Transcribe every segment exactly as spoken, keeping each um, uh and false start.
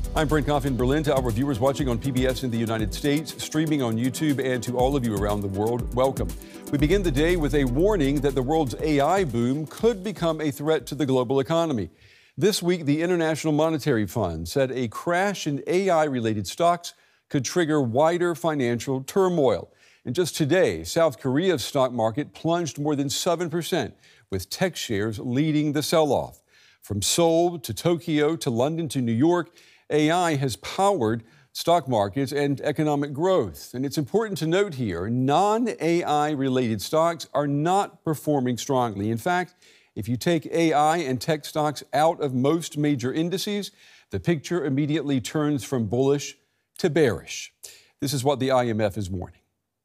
I'm Brent Goff in Berlin. To our viewers watching on P B S in the United States, streaming on YouTube, and to all of you around the world, welcome. We begin the day with a warning that the world's A I boom could become a threat to the global economy. This week, the International Monetary Fund said a crash in A I-related stocks could trigger wider financial turmoil. And just today, South Korea's stock market plunged more than seven percent, with tech shares leading the sell-off. From Seoul to Tokyo to London to New York, A I has powered stock markets and economic growth. And it's important to note here, non-A I-related stocks are not performing strongly. In fact, if you take A I and tech stocks out of most major indices, the picture immediately turns from bullish to bearish. This is what the I M F is warning.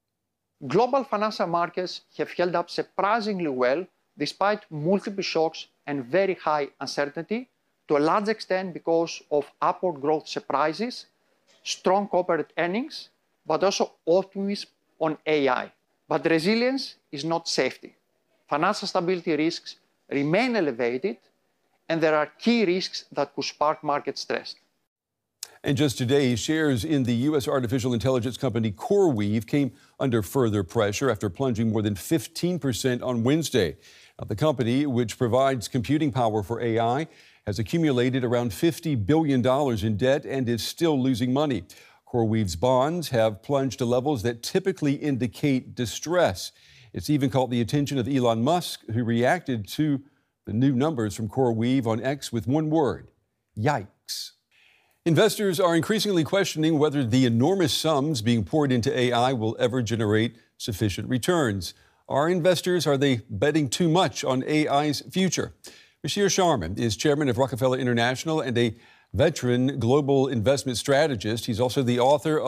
Global financial markets have held up surprisingly well despite multiple shocks and very high uncertainty, to a large extent because of upward growth surprises, strong corporate earnings, but also optimism on A I. But resilience is not safety. Financial stability risks remain elevated, and there are key risks that could spark market stress. And just today, shares in the U S artificial intelligence company CoreWeave came under further pressure after plunging more than fifteen percent on Wednesday. Now, the company, which provides computing power for A I, has accumulated around fifty billion dollars in debt and is still losing money. CoreWeave's bonds have plunged to levels that typically indicate distress. It's even caught the attention of Elon Musk, who reacted to the new numbers from CoreWeave on X with one word: yikes. Investors are increasingly questioning whether the enormous sums being poured into A I will ever generate sufficient returns. Are investors, are they betting too much on A I's future? Bashir Sharma is chairman of Rockefeller International and a veteran global investment strategist. He's also the author of